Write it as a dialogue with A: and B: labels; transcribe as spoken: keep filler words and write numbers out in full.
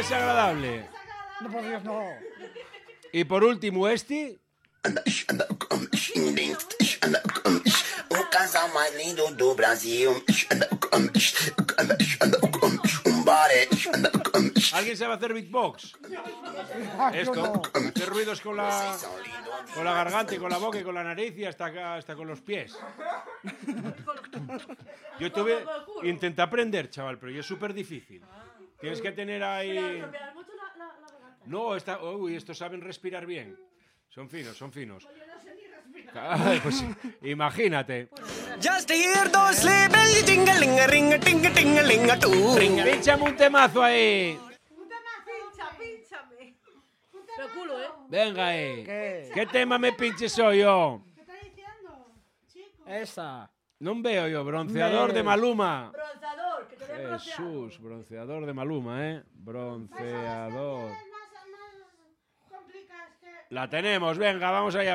A: desagradable.
B: No, por Dios, no.
A: Y por último, este.
C: O casal mais lindo do Brasil.
A: ¿Alguien sabe hacer beatbox?
B: Ay, yo
A: Esto,
B: no.
A: hacer ruidos con la, con la garganta y con la boca y con la nariz y hasta, acá- hasta con los pies. Yo tuve, intenté aprender, chaval, pero yo es súper difícil. Tienes que tener ahí... No, esta, uy, estos saben respirar bien. Son finos, son finos. Ay, pues imagínate.
D: Just hear those sleigh bells jingling a ring a ting a ting a ling a too.
A: Pínchame un temazo ahí.
E: Pincha, pínchame. Pero culo, ¿eh?
A: Venga ahí.
B: ¿Qué?
A: ¿Qué tema me pinches hoy yo?
E: ¿Qué está diciendo, chico?
B: Esa.
A: No veo yo, bronceador de Maluma.
E: Bronceador, que te den bronceado.
A: Jesús, bronceador de Maluma, ¿eh? Bronceador.
E: Más, más complicadas que...
A: La tenemos, venga, vamos allá.